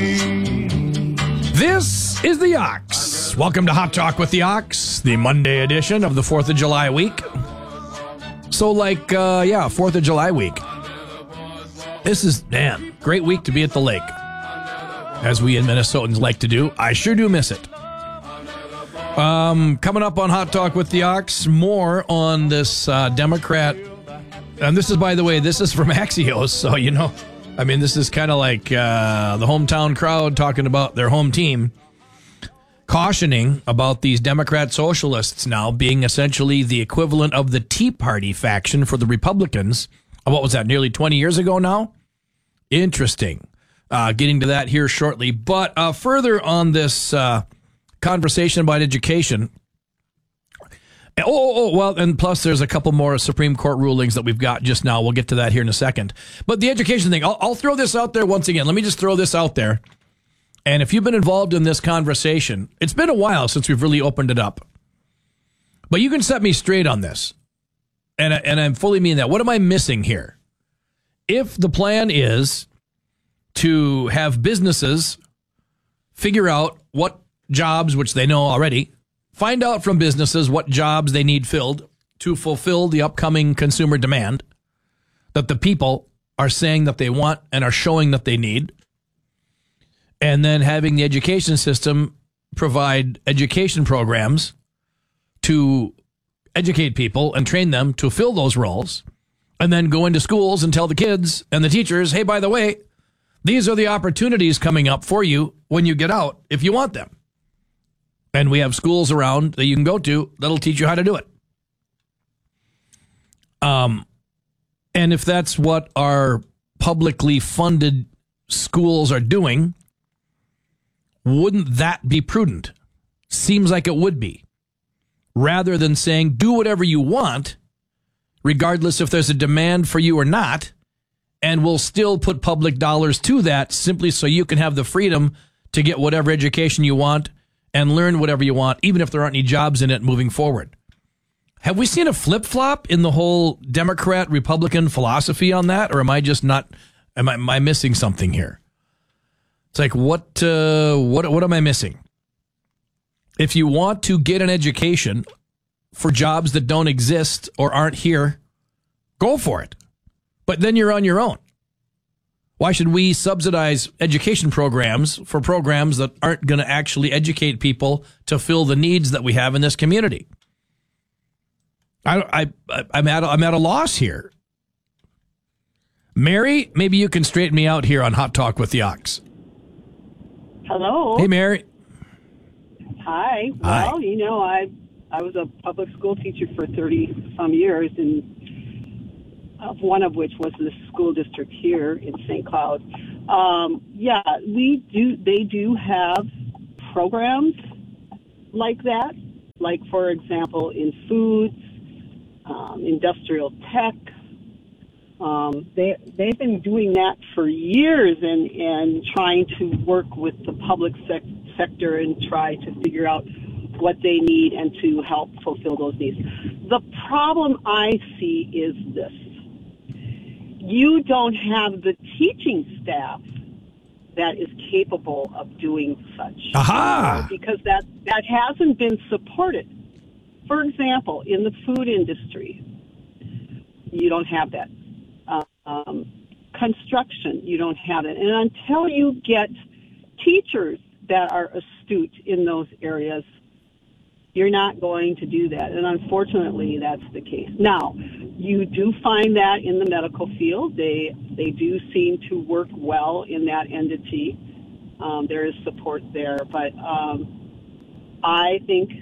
This is the Ox. Welcome to Hot Talk with the Ox, the Monday edition of the 4th of July week. So 4th of July week. This is, great week to be at the lake. As we in Minnesotans like to do. I sure do miss it. Coming up on Hot Talk with the Ox, more on this Democrat. And this is, by the way, this is from Axios, so this is kind of like the hometown crowd talking about their home team, cautioning about these Democrat socialists now being essentially the equivalent of the Tea Party faction for the Republicans. What was that, nearly 20 years ago now? Interesting. Getting to that here shortly. But further on this conversation about education. And plus there's a couple more Supreme Court rulings that we've got just now. We'll get to that here in a second. But the education thing, I'll throw this out there once again. Let me just throw this out there. And if you've been involved in this conversation, it's been a while since we've really opened it up. But you can set me straight on this. And I fully mean that. What am I missing here? If the plan is to have businesses figure out what jobs, which they know already, find out from businesses what jobs they need filled to fulfill the upcoming consumer demand that the people are saying that they want and are showing that they need, and then having the education system provide education programs to educate people and train them to fill those roles, and then go into schools and tell the kids and the teachers, hey, by the way, these are the opportunities coming up for you when you get out if you want them. And we have schools around that you can go to that'll teach you how to do it. And if that's what our publicly funded schools are doing, wouldn't that be prudent? Seems like it would be. Rather than saying, do whatever you want, regardless if there's a demand for you or not, and we'll still put public dollars to that simply so you can have the freedom to get whatever education you want and learn whatever you want, even if there aren't any jobs in it moving forward. Have we seen a flip-flop in the whole Democrat-Republican philosophy on that, or am I just not, am I missing something here? It's like, what am I missing? If you want to get an education for jobs that don't exist or aren't here, go for it. But then you're on your own. Why should we subsidize education programs for programs that aren't going to actually educate people to fill the needs that we have in this community? I'm at a loss here. Mary, maybe you can straighten me out here on Hot Talk with the Ox. Hello. Hey, Mary. Hi. Hi. Well, I was a public school teacher for 30-some years, and one of which was the school district here in St. Cloud. They do have programs like that, like, for example, in foods, industrial tech. They've been doing that for years and trying to work with the public sector and try to figure out what they need and to help fulfill those needs. The problem I see is this. You don't have the teaching staff that is capable of doing such. Aha! Because that hasn't been supported. For example, in the food industry, you don't have that. Construction, you don't have it. And until you get teachers that are astute in those areas, you're not going to do that. And unfortunately, that's the case. Now, you do find that in the medical field. They do seem to work well in that entity. There is support there. But I think,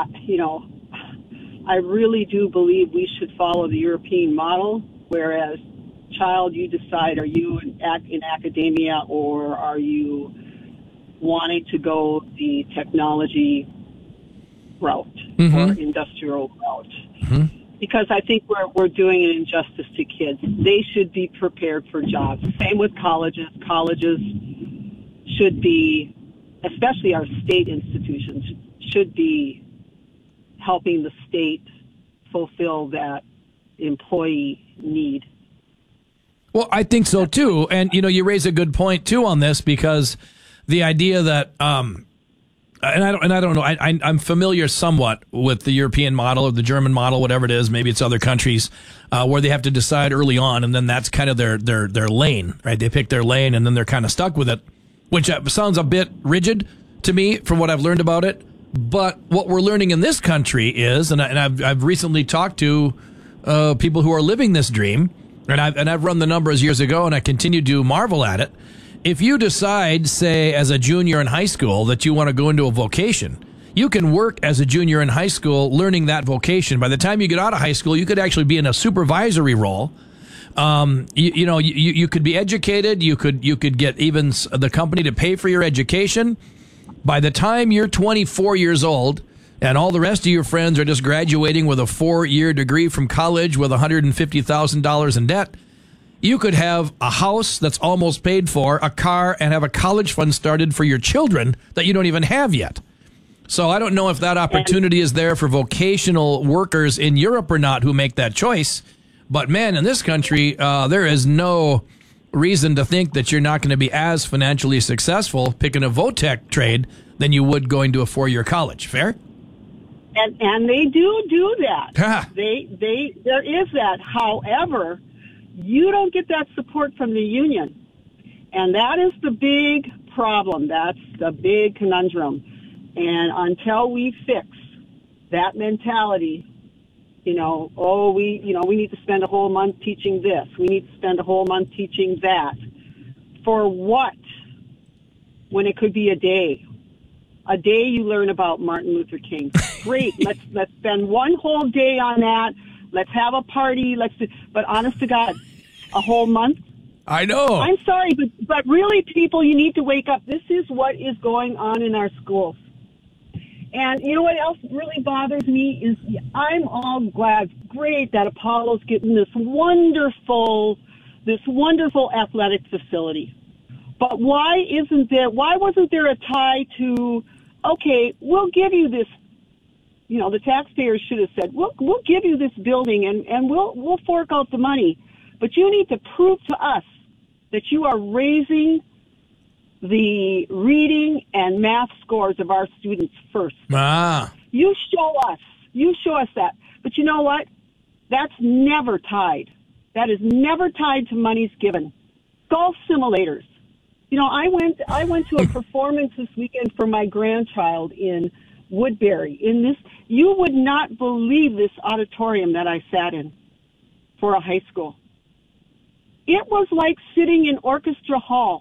I really do believe we should follow the European model, whereas, child, you decide, are you in academia or are you wanting to go the technology route or industrial route? Mm-hmm. Because I think we're doing an injustice to kids. They should be prepared for jobs. Same with colleges. Colleges should be, especially our state institutions, should be helping the state fulfill that employee need. Well, I think so, too. And, you raise a good point, too, on this, because the idea that, and I don't know, I'm familiar somewhat with the European model or the German model, whatever it is. Maybe it's other countries where they have to decide early on, and then that's kind of their lane, right? They pick their lane, and then they're kind of stuck with it, which sounds a bit rigid to me from what I've learned about it. But what we're learning in this country is, and I've recently talked to people who are living this dream, and I've run the numbers years ago, and I continue to marvel at it. If you decide, say, as a junior in high school that you want to go into a vocation, you can work as a junior in high school learning that vocation. By the time you get out of high school, you could actually be in a supervisory role. You could be educated. You could get even the company to pay for your education. By the time you're 24 years old and all the rest of your friends are just graduating with a 4-year degree from college with $150,000 in debt, you could have a house that's almost paid for, a car, and have a college fund started for your children that you don't even have yet. So I don't know if that opportunity is there for vocational workers in Europe or not who make that choice. But, man, in this country, there is no reason to think that you're not going to be as financially successful picking a VOTEC trade than you would going to a 4-year college. Fair? And they do that. There is that. However, you don't get that support from the union. And that is the big problem. That's the big conundrum. And until we fix that mentality, we need to spend a whole month teaching this. We need to spend a whole month teaching that. For what? When it could be a day. A day you learn about Martin Luther King. Great. Let's spend one whole day on that. Let's have a party. But honest to God, a whole month? I know. I'm sorry, but really, people, you need to wake up. This is what is going on in our schools. And you know what else really bothers me is I'm all glad, great that Apollo's getting this wonderful athletic facility. But why wasn't there a tie to, okay, we'll give you this, the taxpayers should have said, we'll give you this building and we'll fork out the money. But you need to prove to us that you are raising the reading and math scores of our students first. You show us that. But you know what? That's never tied. That is never tied to monies given. Golf simulators. I went to a performance this weekend for my grandchild in Woodbury. You would not believe this auditorium that I sat in for a high school. It was like sitting in orchestra hall.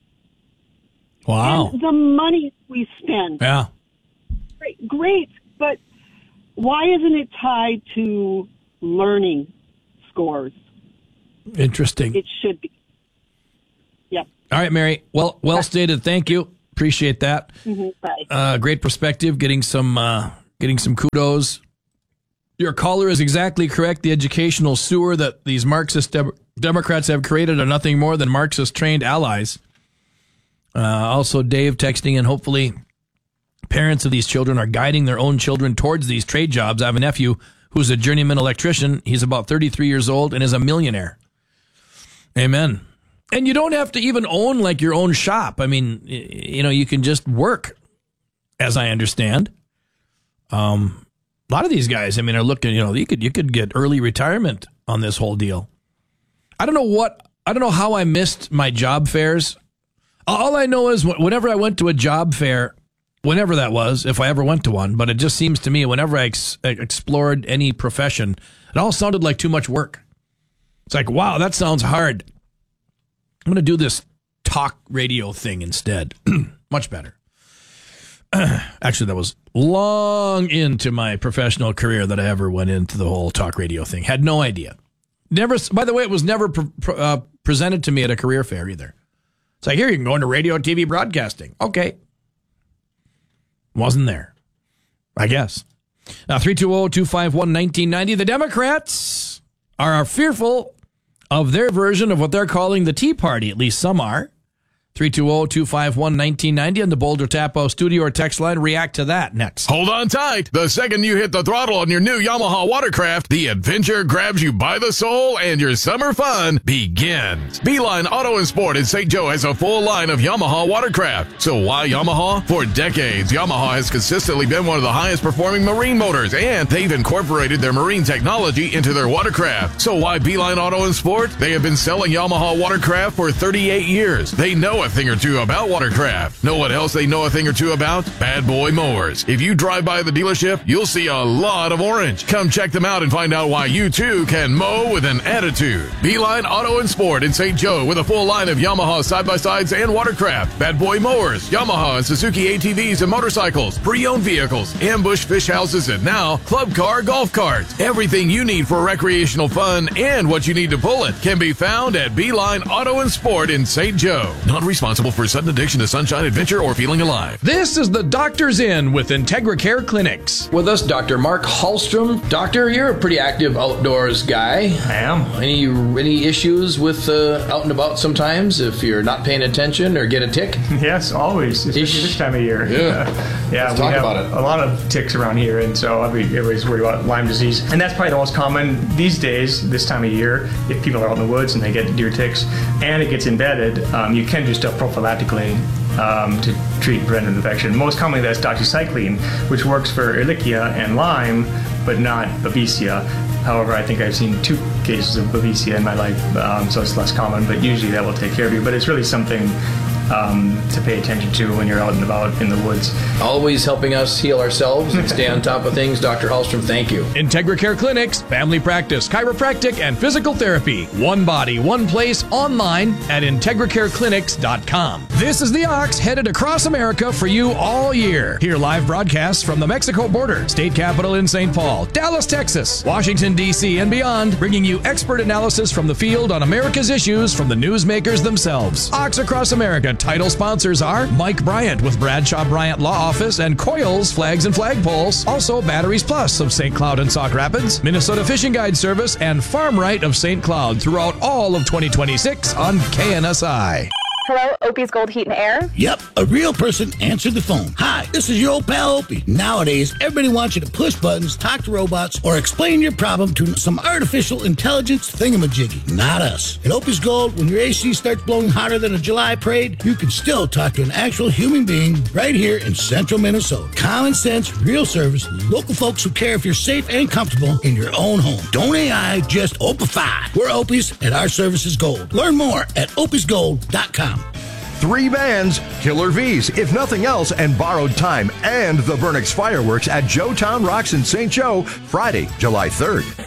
Wow. And the money we spend. Yeah. Great. But why isn't it tied to learning scores? Interesting. It should be. Yep. All right, Mary. Well stated. Thank you. Appreciate that. Mm-hmm. Bye. Great perspective. Getting some kudos. Your caller is exactly correct. The educational sewer that these Marxist Democrats have created are nothing more than Marxist-trained allies. Also, Dave texting in, hopefully parents of these children are guiding their own children towards these trade jobs. I have a nephew who's a journeyman electrician. He's about 33 years old and is a millionaire. Amen. And you don't have to even own like your own shop. I mean, you can just work, as I understand. A lot of these guys, are looking, you could get early retirement on this whole deal. I don't know how I missed my job fairs. All I know is whenever I went to a job fair, whenever that was, if I ever went to one, but it just seems to me whenever I explored any profession, it all sounded like too much work. It's like, wow, that sounds hard. I'm going to do this talk radio thing instead. Much better. Actually, that was long into my professional career that I ever went into the whole talk radio thing. Had no idea. Never. By the way, it was never presented to me at a career fair either. It's like, here, you can go into radio and TV broadcasting. Okay. Wasn't there, I guess. Now, 320-251-1990. The Democrats are fearful of their version of what they're calling the Tea Party. At least some are. 320-251-1990 on the Boulder Tapo studio or text line. React to that next. Hold on tight. The second you hit the throttle on your new Yamaha watercraft, the adventure grabs you by the soul and your summer fun begins. Beeline Auto and Sport in St. Joe has a full line of Yamaha watercraft. So why Yamaha? For decades, Yamaha has consistently been one of the highest performing marine motors, and they've incorporated their marine technology into their watercraft. So why Beeline Auto and Sport? They have been selling Yamaha watercraft for 38 years. They know a thing or two about watercraft. Know what else they know a thing or two about? Bad boy mowers. If you drive by the dealership, you'll see a lot of orange. Come check them out and find out why you too can mow with an attitude. Beeline Auto and Sport in St. Joe with a full line of Yamaha side-by-sides and watercraft, Bad boy mowers, Yamaha and Suzuki ATVs and motorcycles, pre-owned vehicles, ambush fish houses, and now club car golf carts. Everything you need for recreational fun and what you need to pull it can be found at Beeline Auto and Sport in St. Joe. Not responsible for sudden addiction to sunshine, adventure, or feeling alive. This is the Doctor's Inn with IntegraCare Clinics. With us, Dr. Mark Hallstrom. Doctor, you're a pretty active outdoors guy. I am. Any issues with out and about sometimes if you're not paying attention or get a tick? Yes, always, especially this time of year. Yeah. Yeah, we have a lot of ticks around here, and so everybody's worried about Lyme disease. And that's probably the most common these days, this time of year. If people are out in the woods and they get deer ticks and it gets embedded, you can do stuff prophylactically to treat preventive infection. Most commonly, that's doxycycline, which works for Ehrlichia and Lyme, but not Babesia. However, I think I've seen 2 cases of Babesia in my life, so it's less common, but usually that will take care of you. But it's really something to pay attention to when you're out and about in the woods. Always helping us heal ourselves and stay on top of things. Dr. Hallstrom, thank you. IntegraCare Clinics, family practice, chiropractic, and physical therapy. One body, one place, online at IntegraCareClinics.com. This is the Ox headed across America for you all year. Hear live broadcasts from the Mexico border, state capital in St. Paul, Dallas, Texas, Washington, D.C., and beyond, bringing you expert analysis from the field on America's issues from the newsmakers themselves. Ox Across America title sponsors are Mike Bryant with Bradshaw Bryant Law Office and Coils Flags and Flagpoles. Also Batteries Plus of St. Cloud and Sauk Rapids, Minnesota Fishing Guide Service, and Farm Right of St. Cloud throughout all of 2026 on KNSI. Hello, Opie's Gold Heat and Air? Yep, a real person answered the phone. Hi, this is your old pal Opie. Nowadays, everybody wants you to push buttons, talk to robots, or explain your problem to some artificial intelligence thingamajiggy. Not us. At Opie's Gold, when your AC starts blowing hotter than a July parade, you can still talk to an actual human being right here in central Minnesota. Common sense, real service, local folks who care if you're safe and comfortable in your own home. Don't AI, just Opify. We're Opie's and our service is gold. Learn more at opiesgold.com. 3 bands, Killer V's, If Nothing Else, and Borrowed Time, and the Burnix Fireworks at Joetown Rocks in St. Joe, Friday, July 3rd.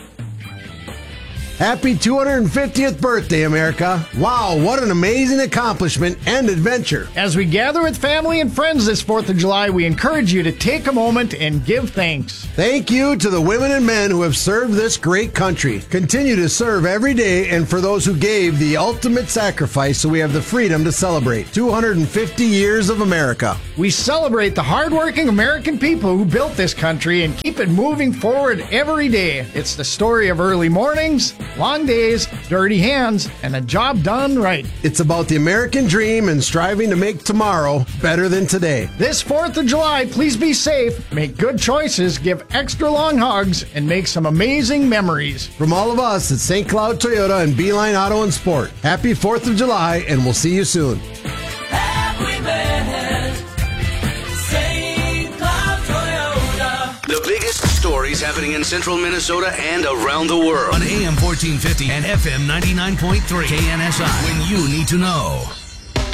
Happy 250th birthday, America. Wow, what an amazing accomplishment and adventure. As we gather with family and friends this 4th of July, we encourage you to take a moment and give thanks. Thank you to the women and men who have served this great country. Continue to serve every day, and for those who gave the ultimate sacrifice so we have the freedom to celebrate 250 years of America. We celebrate the hardworking American people who built this country and keep it moving forward every day. It's the story of early mornings, long days, dirty hands, and a job done right. It's about the American dream and striving to make tomorrow better than today. This 4th of July, please be safe, make good choices, give extra long hugs, and make some amazing memories. From all of us at St. Cloud Toyota and Beeline Auto and Sport, happy 4th of July, and we'll see you soon. Happy man, St. Cloud Toyota. The biggest stories happening in central Minnesota and around the world. On AM 1450 and FM 99.3 KNSI. When you need to know.